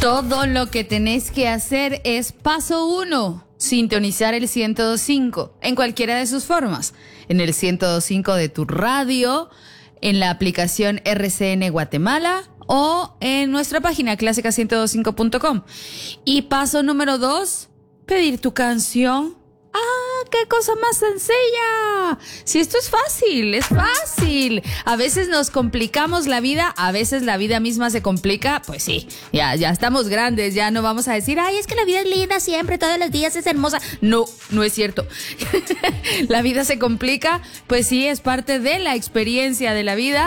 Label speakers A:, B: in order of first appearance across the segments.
A: Todo lo que tenés que hacer es paso 1, sintonizar el 102.5 en cualquiera de sus formas. En el 102.5 de tu radio, en la aplicación RCN Guatemala o en nuestra página clásica102.5.com. Y paso número 2, pedir tu canción. ¡Ah, qué cosa más sencilla! Si esto es fácil, es fácil. A veces nos complicamos la vida, a veces la vida misma se complica. Pues sí, ya estamos grandes, ya no vamos a decir, ay, es que la vida es linda siempre, todos los días es hermosa. No es cierto. La vida se complica, pues sí, es parte de la experiencia de la vida.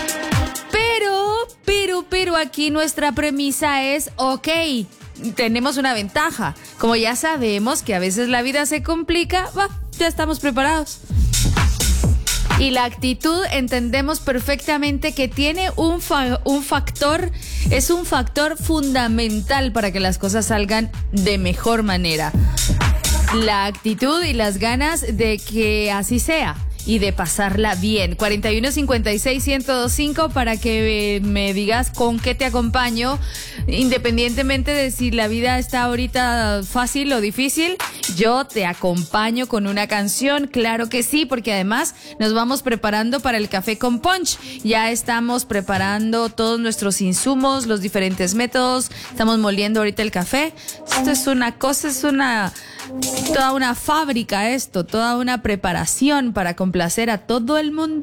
A: Pero aquí nuestra premisa es, ok, tenemos una ventaja. Como ya sabemos que a veces la vida se complica, ya estamos preparados. Y la actitud entendemos perfectamente que tiene un factor, es un factor fundamental para que las cosas salgan de mejor manera. La actitud y las ganas de que así sea. Y de pasarla bien. 4156-1025 para que me digas con qué te acompaño, independientemente de si la vida está ahorita fácil o difícil. Yo te acompaño con una canción, claro que sí, porque además nos vamos preparando para el café con punch. Ya estamos preparando todos nuestros insumos, los diferentes métodos. Estamos moliendo ahorita el café. Esto es una cosa, toda una fábrica esto, toda una preparación para complacer a todo el mundo.